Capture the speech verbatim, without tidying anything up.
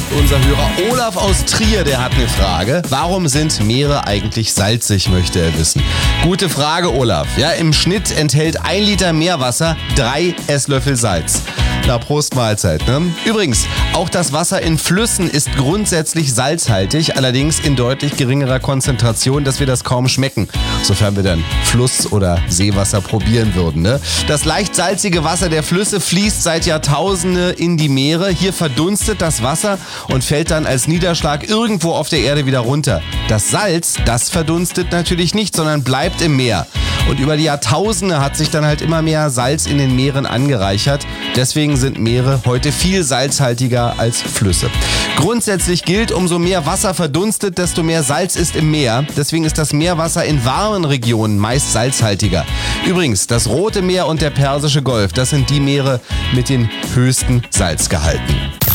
Unser Hörer Olaf aus Trier, der hat eine Frage. Warum sind Meere eigentlich salzig, möchte er wissen. Gute Frage, Olaf. Ja, im Schnitt enthält ein Liter Meerwasser drei Esslöffel Salz. Na, Prost Mahlzeit, ne? Übrigens, auch das Wasser in Flüssen ist grundsätzlich salzhaltig, allerdings in deutlich geringerer Konzentration, dass wir das kaum schmecken, sofern wir dann Fluss- oder Seewasser probieren würden, ne? Das leicht salzige Wasser der Flüsse fließt seit Jahrtausenden in die Meere. Hier verdunstet das Wasser und fällt dann als Niederschlag irgendwo auf der Erde wieder runter. Das Salz, das verdunstet natürlich nicht, sondern bleibt im Meer. Und über die Jahrtausende hat sich dann halt immer mehr Salz in den Meeren angereichert. Deswegen sind Meere heute viel salzhaltiger als Flüsse. Grundsätzlich gilt, umso mehr Wasser verdunstet, desto mehr Salz ist im Meer. Deswegen ist das Meerwasser in warmen Regionen meist salzhaltiger. Übrigens, das Rote Meer und der Persische Golf, das sind die Meere mit den höchsten Salzgehalten.